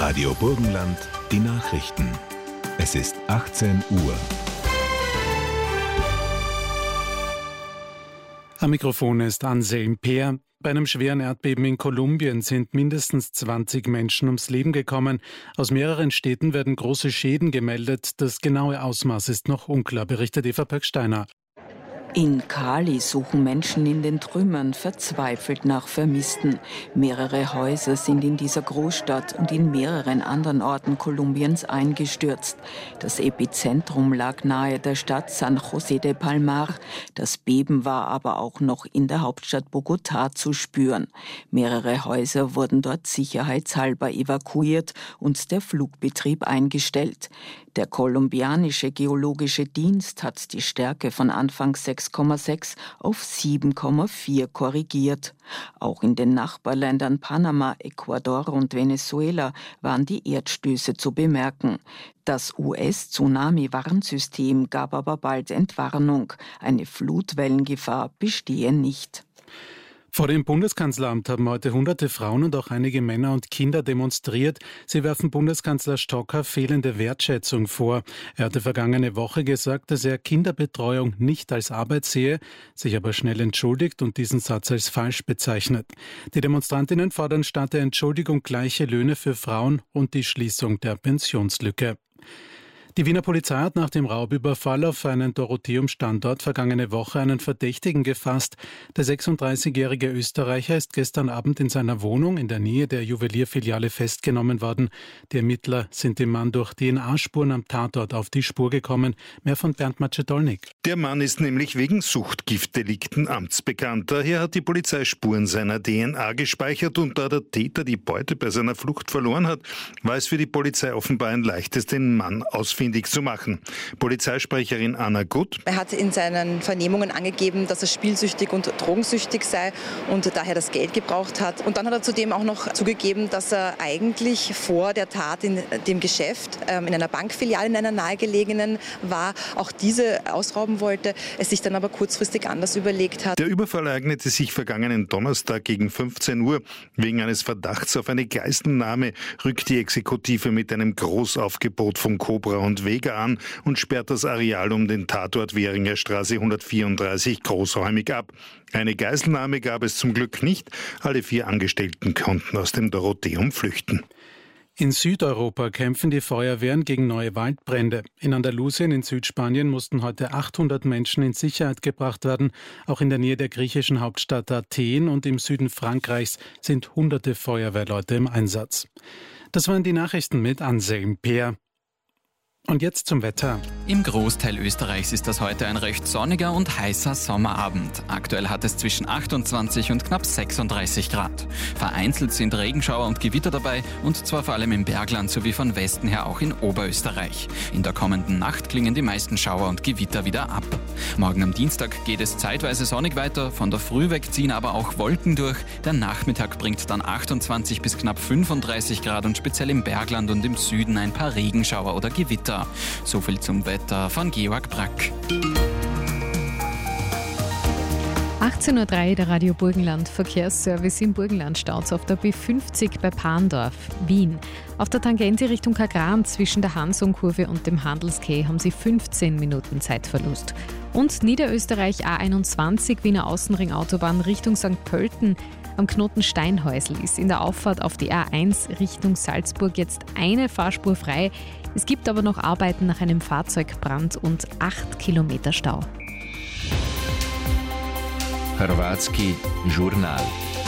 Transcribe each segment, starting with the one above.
Radio Burgenland, die Nachrichten. Es ist 18 Uhr. Am Mikrofon ist Anselm Peer. Bei einem schweren Erdbeben in Kolumbien sind mindestens 20 Menschen ums Leben gekommen. Aus mehreren Städten werden große Schäden gemeldet. Das genaue Ausmaß ist noch unklar, berichtet Eva Pöcksteiner. In Cali suchen Menschen in den Trümmern verzweifelt nach Vermissten. Mehrere Häuser sind in dieser Großstadt und in mehreren anderen Orten Kolumbiens eingestürzt. Das Epizentrum lag nahe der Stadt San José de Palmar. Das Beben war aber auch noch in der Hauptstadt Bogotá zu spüren. Mehrere Häuser wurden dort sicherheitshalber evakuiert und der Flugbetrieb eingestellt. Der kolumbianische Geologische Dienst hat die Stärke von anfangs 6,6 auf 7,4 korrigiert. Auch in den Nachbarländern Panama, Ecuador und Venezuela waren die Erdstöße zu bemerken. Das US-Tsunami-Warnsystem gab aber bald Entwarnung. Eine Flutwellengefahr bestehe nicht. Vor dem Bundeskanzleramt haben heute hunderte Frauen und auch einige Männer und Kinder demonstriert. Sie werfen Bundeskanzler Stocker fehlende Wertschätzung vor. Er hatte vergangene Woche gesagt, dass er Kinderbetreuung nicht als Arbeit sehe, sich aber schnell entschuldigt und diesen Satz als falsch bezeichnet. Die Demonstrantinnen fordern statt der Entschuldigung gleiche Löhne für Frauen und die Schließung der Pensionslücke. Die Wiener Polizei hat nach dem Raubüberfall auf einen Dorotheum-Standort vergangene Woche einen Verdächtigen gefasst. Der 36-jährige Österreicher ist gestern Abend in seiner Wohnung in der Nähe der Juwelierfiliale festgenommen worden. Die Ermittler sind dem Mann durch DNA-Spuren am Tatort auf die Spur gekommen. Mehr von Bernd Macedolnik. Der Mann ist nämlich wegen Suchtgiftdelikten amtsbekannt. Daher hat die Polizei Spuren seiner DNA gespeichert und da der Täter die Beute bei seiner Flucht verloren hat, war es für die Polizei offenbar ein leichtes, den Mann ausfindig zu machen. Polizeisprecherin Anna Gutt. Er hat in seinen Vernehmungen angegeben, dass er spielsüchtig und drogensüchtig sei und daher das Geld gebraucht hat. Und dann hat er zudem auch noch zugegeben, dass er eigentlich vor der Tat in dem Geschäft, in einer Bankfiliale, in einer nahegelegenen war, auch diese ausrauben wollte, es sich dann aber kurzfristig anders überlegt hat. Der Überfall ereignete sich vergangenen Donnerstag gegen 15 Uhr. Wegen eines Verdachts auf eine Geiselnahme rückt die Exekutive mit einem Großaufgebot von Cobra und Vega an und sperrt das Areal um den Tatort Währinger Straße 134 großräumig ab. Eine Geiselnahme gab es zum Glück nicht. Alle 4 Angestellten konnten aus dem Dorotheum flüchten. In Südeuropa kämpfen die Feuerwehren gegen neue Waldbrände. In Andalusien in Südspanien mussten heute 800 Menschen in Sicherheit gebracht werden. Auch in der Nähe der griechischen Hauptstadt Athen und im Süden Frankreichs sind hunderte Feuerwehrleute im Einsatz. Das waren die Nachrichten mit Anselm Peer. Und jetzt zum Wetter. Im Großteil Österreichs ist das heute ein recht sonniger und heißer Sommerabend. Aktuell hat es zwischen 28 und knapp 36 Grad. Vereinzelt sind Regenschauer und Gewitter dabei und zwar vor allem im Bergland sowie von Westen her auch in Oberösterreich. In der kommenden Nacht klingen die meisten Schauer und Gewitter wieder ab. Morgen am Dienstag geht es zeitweise sonnig weiter, von der Früh weg ziehen aber auch Wolken durch. Der Nachmittag bringt dann 28 bis knapp 35 Grad und speziell im Bergland und im Süden ein paar Regenschauer oder Gewitter. So viel zum Wetter von Georg Brack. 18.03 Uhr, der Radio Burgenland Verkehrsservice im Burgenland staut auf der B50 bei Parndorf, Wien. Auf der Tangente Richtung Kagran zwischen der Hansung-Kurve und dem Handelsquai haben Sie 15 Minuten Zeitverlust. Und Niederösterreich A21 Wiener Außenring-Autobahn Richtung St. Pölten am Knoten Steinhäusl ist in der Auffahrt auf die A1 Richtung Salzburg jetzt eine Fahrspur frei. Es gibt aber noch Arbeiten nach einem Fahrzeugbrand und 8 Kilometer Stau. Hrvatski žurnal.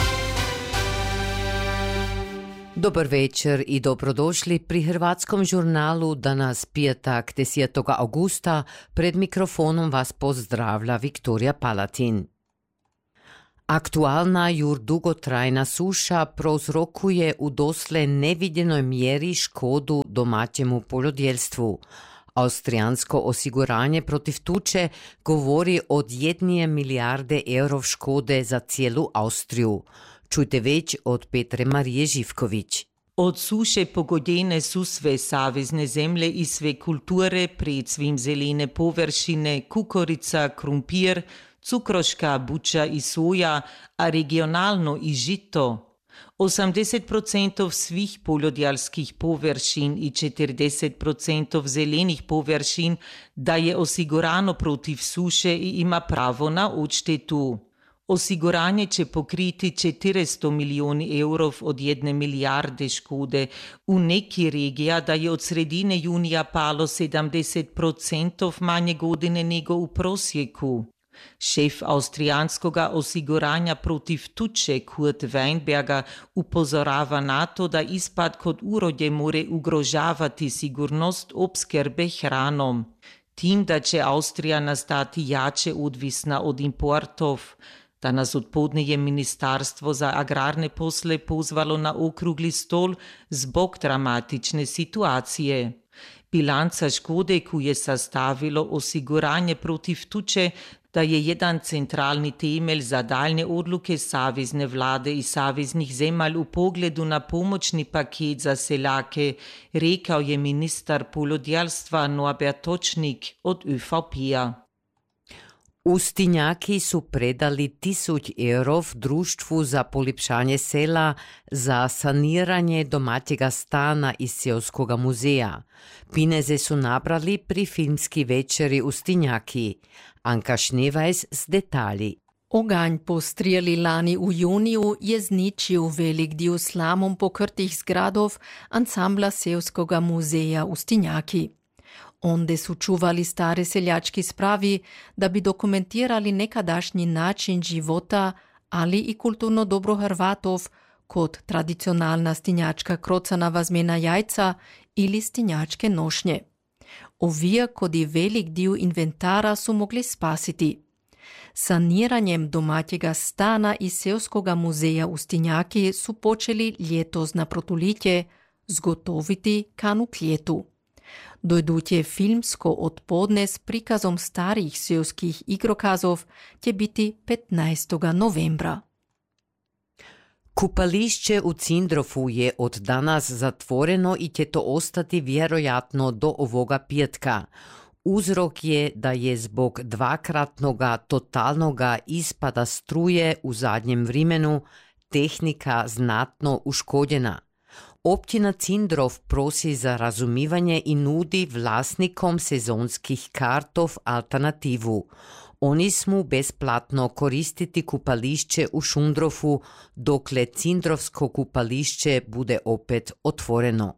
Dobar večer I dobrodošli pri Hrvatskom žurnalu danas petak 10. augusta. Pred mikrofonom vas pozdravlja Viktorija Palatin. Aktualna jur dugotrajna suša prouzrokuje u doslej nevidjenoj mjeri škodu domaćemu poljodelstvu. Austrijansko osiguranje protiv tuče govori od 1 milijarde evrov škode za cijelu Austriju. Čujte več od Petre Marije Živković. Od suše pogodene su sve savezne zemlje I sve kulture, predsvim zelene površine, kukurica, krumpir, cukroška, buča I soja, a regionalno I žito. 80% svih poljodelskih površin i 40% zelenih površin da je osigurano protiv suše i ima pravo na odštetu. Osiguranje će pokriti 400 milijoni evrov od 1 milijarde škode. U neki regija da je od sredine junija palo 70% manje godine nego u prosjeku. Šef avstrijanskoga osiguranja protiv tuče Kurt Weinberger upozorava na to da ispad kod urodje more ugrožavati sigurnost opskrbe hranom. Tim da će Avstrija nastati jače odvisna od importov. Danas odpodne je Ministarstvo za agrarne posle pozvalo na okrugli stol zbog dramatične situacije. Bilanca škode, koju je sastavilo osiguranje protiv tuče, da je jedan centralni temelj za daljne odluke savezne vlade i saveznih zemalj u pogledu na pomoćni paket za seljake, rekao je ministar poljodelstva Norbert Točnik od ÖVP-a. Ustinjaki su predali 1000 evrov Društvu za polepšanje sela za saniranje domaćega stana iz Seoskoga muzeja. Pineze su nabrali pri filmski večeri Ustinjaki. Anka Šnevajs s detalji. Oganj postrijeli lani v juniju je zničil velik del slamom pokrtih zgradov ansambla Seoskoga muzeja Ustinjaki. Onde su čuvali stare seljački spravi, da bi dokumentirali nekadašnji način života, ali i kulturno dobro Hrvatov, kot tradicionalna stinjačka krocanava zmena jajca ili stinjačke nošnje. Ovija kodi velik dio inventara su mogli spasiti. Saniranjem domaćega stana iz Seoskoga muzeja Ustinjaki su počeli ljetos na protulitje zgotoviti kanu kljetu. Dojdutje filmsko odpodne s prikazom starih seoskih igrokazov će biti 15. novembra. Kupališće u Cindrofu je od danas zatvoreno i će to ostati vjerojatno do ovoga petka. Uzrok je da je zbog dvakratnoga totalnoga ispada struje u zadnjem vremenu tehnika znatno uškodjena. Općina Cindrov prosi za razumivanje i nudi vlasnikom sezonskih kartov alternativu. Oni smu besplatno koristiti kupališće u Šundrofu, dokle Cindrovsko kupališće bude opet otvoreno.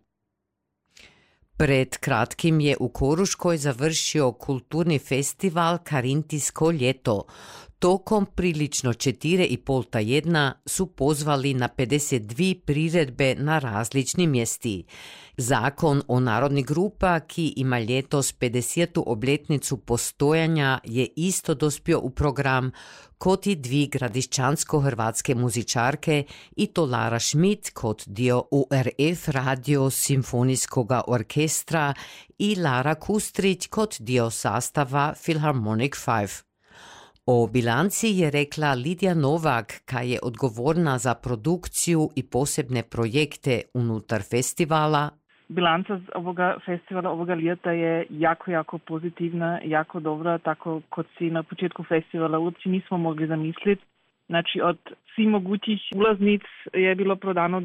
Pred kratkim je u Koruškoj završio kulturni festival Karintisko ljeto. Tokom prilično 4,5 tjedna su pozvali na 52 priredbe na različni mjesti. Zakon o narodni grupa, ki ima ljetos 50. obletnicu postojanja, je isto dospio u program kot i 2 gradišćansko-hrvatske muzičarke i to Lara Schmidt kot dio ORF Radio Simfonijskoga orkestra i Lara Kustrić kot dio sastava Philharmonic 5. O bilanci je rekla Lidija Novak, ka je odgovorna za produkciju i posebne projekte unutar festivala. Bilanca ovoga festivala, ovoga ljeta je jako pozitivna, jako dobra, tako kot si na početku festivala uopće nismo mogli zamisliti. Znači od svih mogućih ulaznic je bilo prodano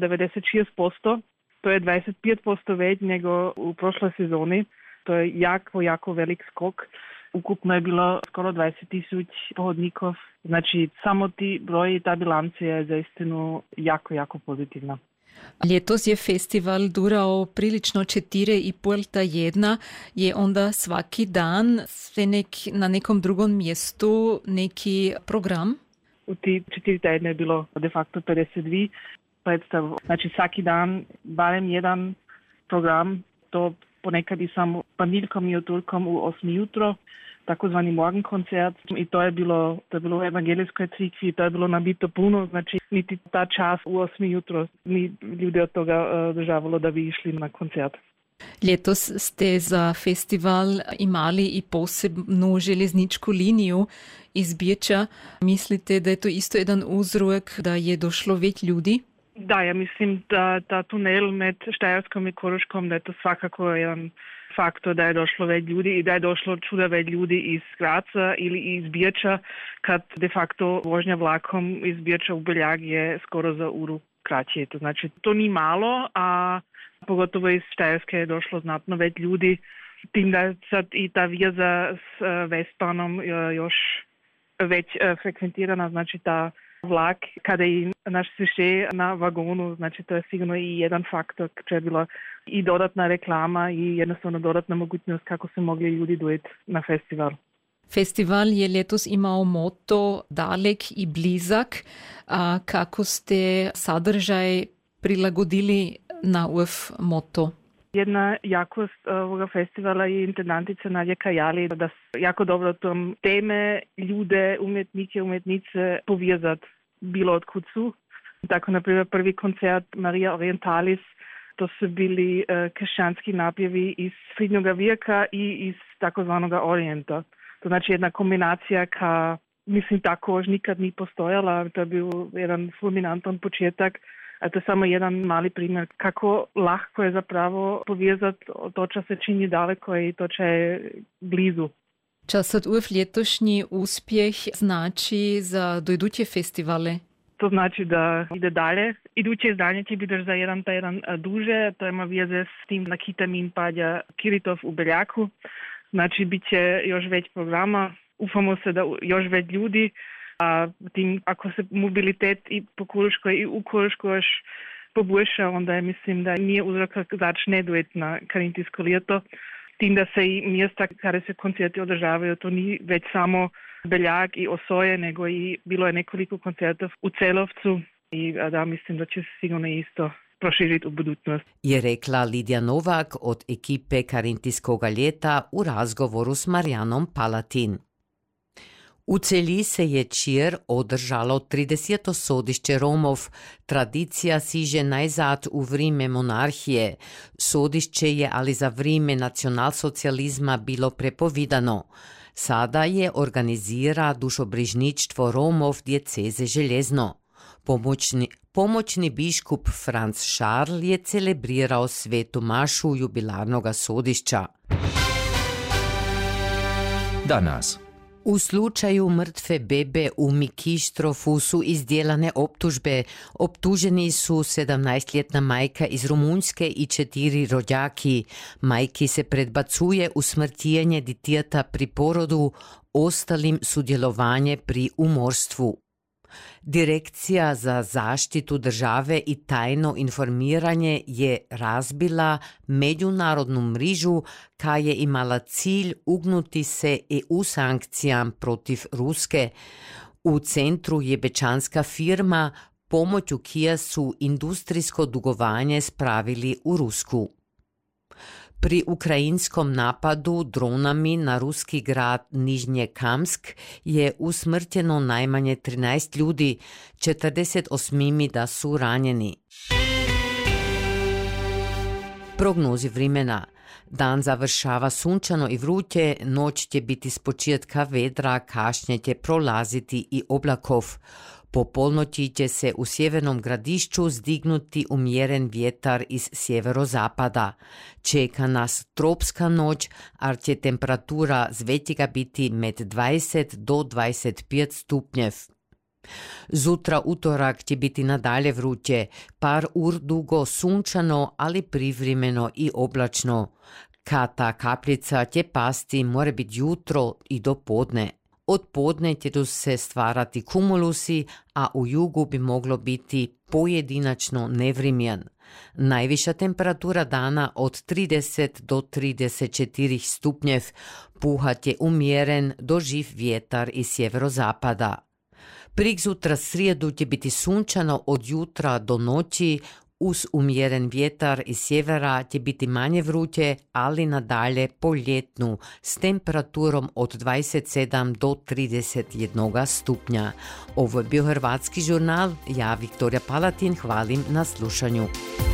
96%, to je 25% več nego u prošloj sezoni, to je jako velik skok. Ukupno je bilo skoro 20,000 pohodnikov, znači samo ti broji, ta bilanca je zaistinu jako pozitivna. Ljetos je festival durao prilično 4,5 tjedna, je onda svaki dan na nekom drugom mjestu neki program? U ti 4 tjedne je bilo de facto 52 predstav, znači svaki dan barem jedan program, to ponekad i samo panilkom i utorkom u 8 jutro, takozvani morgenkoncert i to je bilo u evangelijskoj crkvi, to je bilo nabito puno, znači niti ta čas u 8 jutro ni ljudi od toga državalo da bi išli na koncert. Ljetos ste za festival imali i posebnu željezničku liniju iz Beča. Mislite da je to isto jedan uzrok da je došlo več ljudi? Da, ja mislim da ta tunel med Štajerskom i Koruškom, da je to svakako jedan faktor da je došlo več ljudi i da je došlo čuda več ljudi iz Graca ili iz Beča, kad de facto vožnja vlakom iz Beča u Beljag je skoro za uru. kraće. To znači, to ni malo, a pogotovo iz Štajerske je došlo znatno već ljudi. Tim da sad i ta veza s Westbahnom još već frekventirana, znači ta vlak, kada i naš sviše na vagonu, znači to je sigurno i jedan faktor, če je bila i dodatna reklama i jednostavno dodatna mogućnost kako se mogli ljudi dojeti na festival. Festival je letos imao moto dalek i blizak. A kako ste sadržaj prilagodili na moto? Jedna jakost ovoga festivala je intendantica Nadja Kajali, da jako dobro tom teme, ljude, umjetnike, umjetnice povezati bilo odkud su. Tako, na primjer, prvi koncert Maria Orientalis, to su bili kršćanski napjevi iz srednjega vijeka i iz takozvanoga Orijenta. To znači jedna kombinacija ka, mislim, tako još nikad ni postojala. To je bio jedan fulminantan početak. A to je samo jedan mali primjer kako lahko je zapravo povezati to, čo se čini daleko i to, čo je blizu. Časot letošnji uspjeh znači za dojduće festivale? To znači da ide dalje. Iduće izdanje će biti za jedan teden duže. To ima veze s tim na Kitamin padja Kiritov u Beljaku. Znači, bit će još već programa. Ufamo se da još već ljudi. A tim, ako se mobilitet i po Kuruškoj i u Kuruškoj još poboljša, onda je, mislim, da nije uzroka začne dojeti na karintijsko ljeto. Tim da se i mjesta kada se koncerti održavaju, to nije već samo Beljak i Osoje, nego i bilo je nekoliko koncertov u Celovcu i da, mislim da će se sigurno isto proširiti u budućnost. Je rekla Lidija Novak od ekipe Karintijskoga ljeta u razgovoru s Marijanom Palatin. U Celji se je čir održalo 30. sodišče Romov. Tradicija siže najzad u vrime monarhije. Sodišče je ali za vrime nacionalsocializma bilo prepovidano. Sada je organizira dušobrižništvo Romov dieceze Željezno. Pomoćni biškup Franz Šarl je celebrirao svetu mašu jubilarnoga sodišća. Danas. U slučaju mrtve bebe u Mikištrofu su izdjelane optužbe. Optuženi su 17-ljetna majka iz Rumunjske i 4 rođaki. Majki se predbacuje usmrtijanje ditijeta pri porodu, ostalim sudjelovanje pri umorstvu. Direkcija za zaštitu države i tajno informiranje je razbila međunarodnu mrižu koja je imala cilj ugnuti se EU sankcijam protiv Ruske. U centru je bečanska firma, pomoću kija su industrijsko dugovanje spravili u Rusku. Pri ukrajinskom napadu dronami na ruski grad Nižnjekamsk je usmrtjeno najmanje 13 ljudi, 48 da su ranjeni. Prognozi vremena. Dan završava sunčano i vruće, noć će biti s početka vedra, kašnje će prolaziti i oblakov. Po polnoći će se u sjevernom gradišću zdignuti umjeren vjetar iz sjeverozapada. Čeka nas tropska noć, a će temperatura zvečega biti med 20 do 25 stupnjev. Zutra utorak će biti nadalje vruće, par ur dugo sunčano, ali privremeno i oblačno. Kata kapljica će pasti more biti jutro i do podne. Od podne će tu se stvarati kumulusi, a u jugu bi moglo biti pojedinačno nevrimjan. Najviša temperatura dana od 30 do 34 stupnjev, puhat je umjeren doživ vjetar iz sjeverozapada. Priksutra srijedu će biti sunčano od jutra do noći, uz umjeren vjetar iz sjevera će biti manje vruće, ali nadalje poljetnu s temperaturom od 27 do 31 stupnja. Ovo je bio Hrvatski žurnal, ja Viktorija Palatin hvalim na slušanju.